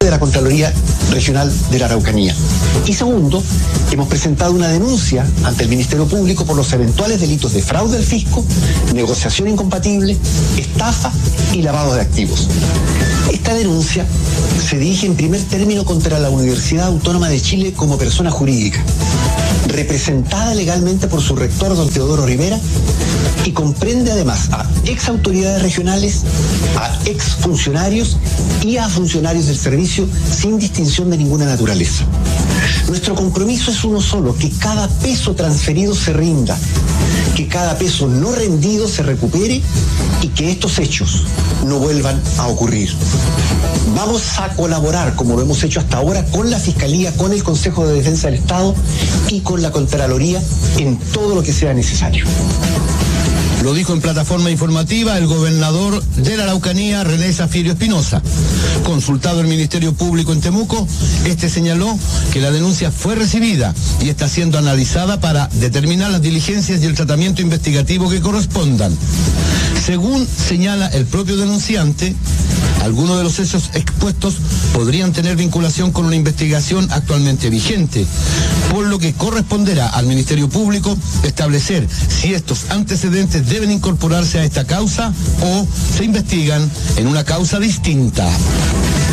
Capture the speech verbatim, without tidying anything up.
de la Contraloría Regional de la Araucanía. Y segundo, hemos presentado una denuncia ante el Ministerio Público por los eventuales delitos de fraude al fisco, negociación incompatible, estafa y lavado de activos. Esta denuncia se dirige en primer término contra la Universidad Autónoma de Chile como persona jurídica, representada legalmente por su rector, don Teodoro Rivera, y comprende además a ex autoridades regionales, a ex funcionarios y a funcionarios del servicio sin distinción de ninguna naturaleza. Nuestro compromiso es uno solo: que cada peso transferido se rinda, que cada peso no rendido se recupere y que estos hechos no vuelvan a ocurrir. Vamos a colaborar, como lo hemos hecho hasta ahora, con la Fiscalía, con el Consejo de Defensa del Estado y con la Contraloría en todo lo que sea necesario. Lo dijo en plataforma informativa el gobernador de la Araucanía, René Zafiro Espinosa. Consultado el Ministerio Público en Temuco, este señaló que la denuncia fue recibida y está siendo analizada para determinar las diligencias y el tratamiento investigativo que correspondan. Según señala el propio denunciante, algunos de los hechos expuestos podrían tener vinculación con una investigación actualmente vigente, por lo que corresponderá al Ministerio Público establecer si estos antecedentes deben incorporarse a esta causa o se investigan en una causa distinta.